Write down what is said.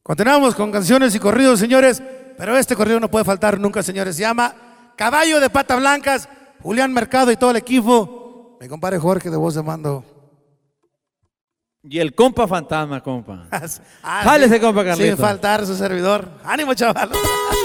Continuamos con canciones y corridos, señores, pero este corrido no puede faltar nunca, señores. Se llama Caballo de Patas Blancas, Julián Mercado y todo el equipo. Mi compadre Jorge de Voz de Mando. Y el compa fantasma, compa. Ah, Jálese, sí, compa Carlito. sin faltar su servidor. ¡Ánimo, chaval!